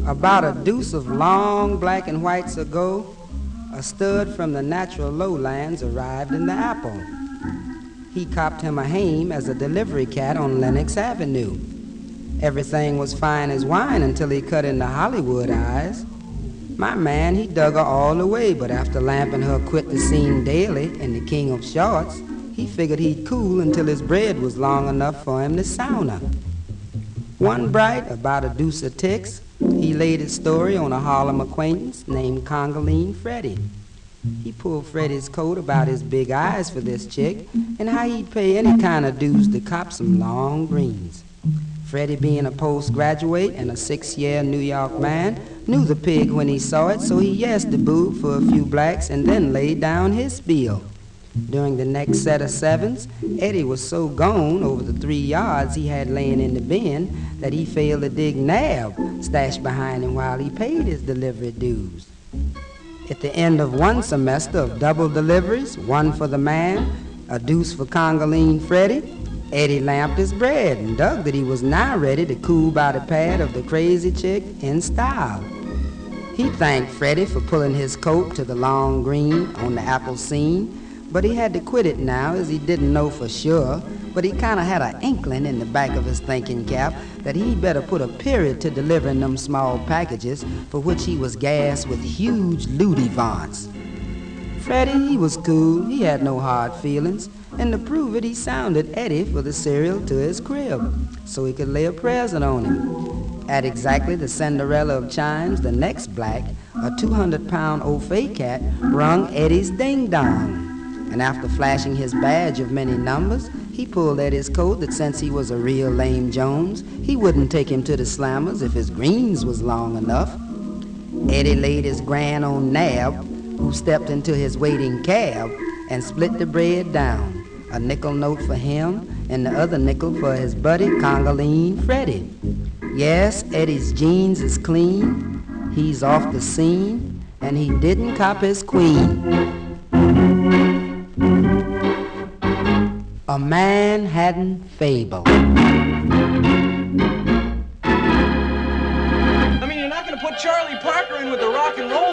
About a deuce of long black and whites ago, a stud from the natural lowlands arrived in the apple. He copped him a hame as a delivery cat on Lenox Avenue. Everything was fine as wine until he cut into Hollywood eyes. My man, he dug her all the way, but after lamping her quit the scene daily in The King of Shorts, he figured he'd cool until his bread was long enough for him to sound her. One bright, about a deuce of ticks, he laid his story on a Harlem acquaintance named Congoline Freddie. He pulled Freddie's coat about his big eyes for this chick and how he'd pay any kind of dues to cop some long greens. Freddie, being a postgraduate and a 6-year New York man, knew the pig when he saw it, so he yesed the boob for a few blacks and then laid down his spiel. During the next set of sevens, Eddie was so gone over the 3 yards he had laying in the bin that he failed to dig nab stashed behind him while he paid his delivery dues. At the end of one semester of double deliveries, one for the man, a deuce for Congoline Freddie, Eddie lamped his bread and dug that he was now ready to cool by the pad of the crazy chick in style. He thanked Freddie for pulling his coat to the long green on the apple scene, but he had to quit it now as he didn't know for sure, but he kind of had an inkling in the back of his thinking cap that he'd better put a period to delivering them small packages for which he was gassed with huge looty vaunts. Freddie, he was cool, he had no hard feelings, and to prove it, he sounded Eddie for the cereal to his crib so he could lay a present on him. At exactly the Cinderella of chimes, the next black, a 200-pound O'Fay cat, rung Eddie's ding-dong. And after flashing his badge of many numbers, he pulled Eddie's coat that since he was a real lame Jones, he wouldn't take him to the slammers if his greens was long enough. Eddie laid his gran on Nab, who stepped into his waiting cab and split the bread down, a nickel note for him and the other nickel for his buddy Congoline Freddie. Yes, Eddie's jeans is clean, he's off the scene, and he didn't cop his queen. A Manhattan Fable. I mean, you're not going to put Charlie Parker in with the rock and roll